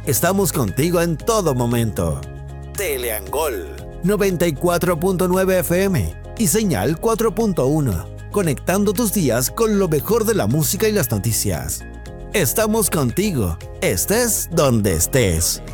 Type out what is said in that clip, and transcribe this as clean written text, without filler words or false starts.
Estamos contigo en todo momento. Teleangol 94.9 FM y señal 4.1, conectando tus días con lo mejor de la música y las noticias. Estamos contigo, estés donde estés.